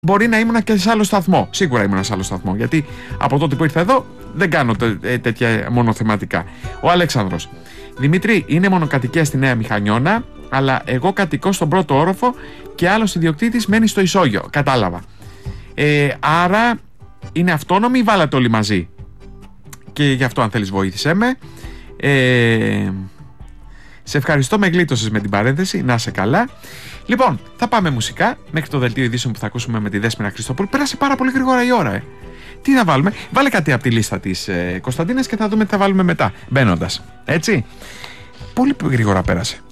μπορεί να ήμουν και σε άλλο σταθμό. Σίγουρα ήμουν σε άλλο σταθμό. Γιατί από τότε που ήρθα εδώ δεν κάνω τέτοια μονοθεματικά. Ο Αλέξανδρος. Δημήτρη, είναι μονοκατοικία στη Νέα Μηχανιώνα, αλλά εγώ κατοικώ στον πρώτο όροφο και άλλος ιδιοκτήτης μένει στο ισόγειο. Κατάλαβα. Άρα είναι αυτόνομοι, βάλατε όλοι μαζί. Και γι' αυτό, αν θέλεις, βοήθησέ με. Σε ευχαριστώ, με γλίτωσες με την παρένθεση. Να είσαι καλά. Λοιπόν, θα πάμε μουσικά μέχρι το δελτίο ειδήσεων που θα ακούσουμε με τη Δέσποινα Χριστόπουλου. Πέρασε πάρα πολύ γρήγορα η ώρα, Τι θα βάλουμε? Βάλε κάτι από τη λίστα της Κωνσταντίνας και θα δούμε τι θα βάλουμε μετά. Μπαίνοντας. Έτσι. Πολύ γρήγορα πέρασε.